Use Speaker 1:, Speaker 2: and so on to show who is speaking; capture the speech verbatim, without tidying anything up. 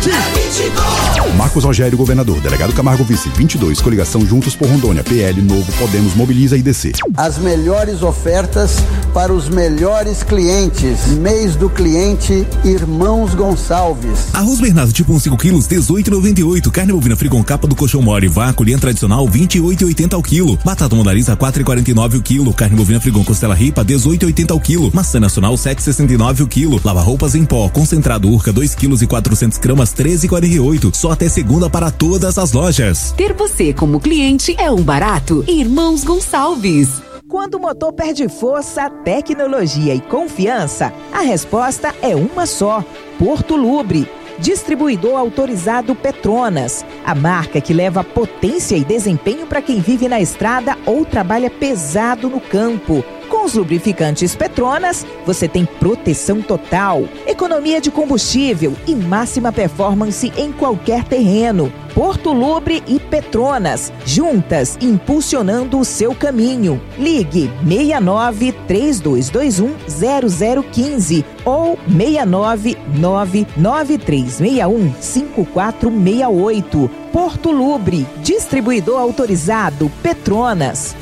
Speaker 1: Marcos Rogério, governador. Delegado Camargo Vice, vinte e dois. Coligação Juntos por Rondônia. P L, Novo, Podemos, Mobiliza e D C.
Speaker 2: As melhores ofertas para os melhores clientes. Mês do cliente Irmãos Gonçalves.
Speaker 3: Arroz Bernardo tipo um cinco quilos, dezoito e noventa e oito. Carne bovina Frigon capa do colchão mole, vácuo, linha tradicional, vinte e oito e oitenta ao quilo. Batata Mondariza, quatro e quarenta e nove o quilo. Carne bovina Frigon costela ripa, dezoito e oitenta ao quilo. Maçã nacional, sete e sessenta e nove o quilo. Lava roupas em pó, concentrado Urca, dois quilos e quatrocentas gramas, treze e quarenta e oito. Só até segunda para todas as lojas.
Speaker 4: Ter você como cliente é um barato. Irmãos Gonçalves.
Speaker 5: Quando o motor perde força, tecnologia e confiança, a resposta é uma só: Porto Lubre. Distribuidor autorizado Petronas, a marca que leva potência e desempenho para quem vive na estrada ou trabalha pesado no campo. Com os lubrificantes Petronas, você tem proteção total, economia de combustível e máxima performance em qualquer terreno. Porto Lubre e Petronas, juntas impulsionando o seu caminho. Ligue seis nove, três dois dois um, zero zero um cinco ou seis nove nove, nove três seis um, cinco quatro seis oito. Porto Lubre, distribuidor autorizado Petronas.